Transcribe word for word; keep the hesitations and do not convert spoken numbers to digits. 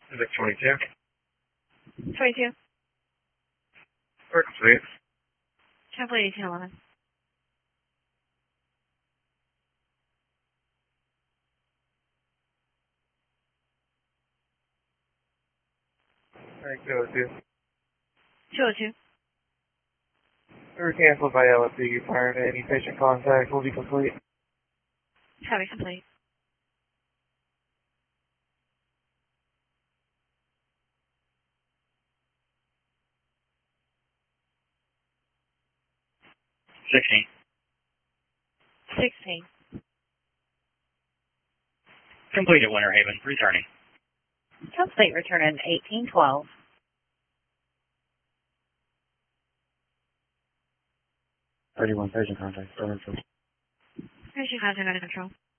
Is it twenty-two? twenty-two. We're complete. Chapel eighteen eleven. Alright, go to. two oh two. We were canceled by L S C prior to any patient contact. Will be complete. Copy complete. sixteen. sixteen. Complete at Winter Haven. Returning. Complete return in eighteen twelve. thirty-one patient contact. Patient contact under control.